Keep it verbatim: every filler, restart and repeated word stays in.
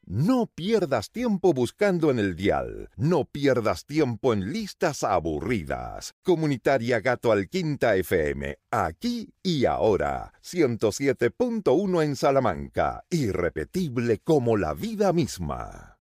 No pierdas tiempo buscando en el dial. No pierdas tiempo en listas aburridas. Comunitaria Gato Alquinta F M. Aquí y ahora. ciento siete punto uno en Salamanca. Irrepetible como la vida misma.